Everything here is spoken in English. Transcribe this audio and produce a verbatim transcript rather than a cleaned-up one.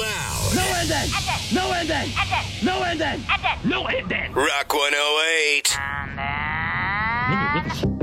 loud. No ending! No ending! No ending! No ending! Rock one oh eight. Nigga, what the